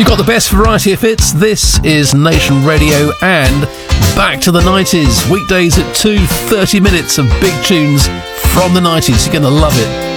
You've got the best variety of hits. This is Nation Radio and back to the 90s. Weekdays at 2, 30 minutes of big tunes from the 90s. You're going to love it.